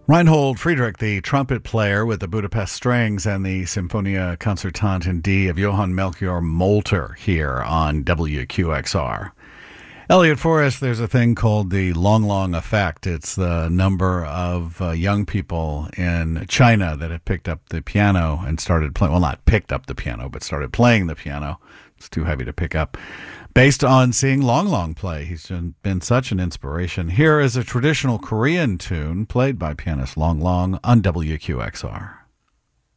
Reinhold Friedrich, the trumpet player with the Budapest Strings and the Symphonia Concertante in D of Johann Melchior Molter here on WQXR. Elliot Forrest, there's a thing called the Long Long Effect. It's the number of young people in China that have picked up the piano and started playing, well, not picked up the piano, but started playing the piano. It's too heavy to pick up. Based on seeing Long Long play. He's been such an inspiration. Here is a traditional Korean tune played by pianist Long Long on WQXR.